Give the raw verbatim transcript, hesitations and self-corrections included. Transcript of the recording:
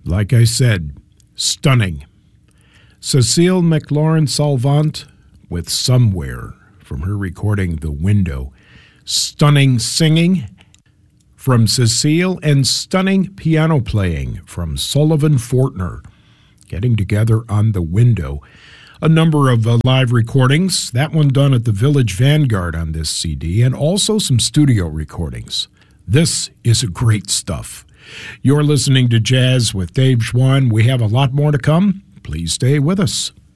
Like I said, stunning. Cecile McLaurin-Salvant with Somewhere from her recording The Window. Stunning singing from Cecile and stunning piano playing from Sullivan Fortner. Getting together on The Window. A number of uh, live recordings, that one done at the Village Vanguard on this C D, and also some studio recordings. This is great stuff. You're listening to Jazz with Dave Schwann. We have a lot more to come. Please stay with us.